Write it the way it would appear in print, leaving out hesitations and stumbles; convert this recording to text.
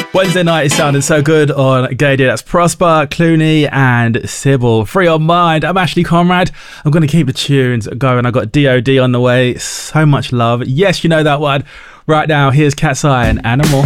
Wednesday night is sounding so good on Gaydio. That's Prosper, Clooney and Sybil. Free on Mind. I'm Ashley Conrad. I'm going to keep the tunes going. I got DOD on the way. So much love. Yes, you know that one. Right now, here's Cat's Eye and Animal.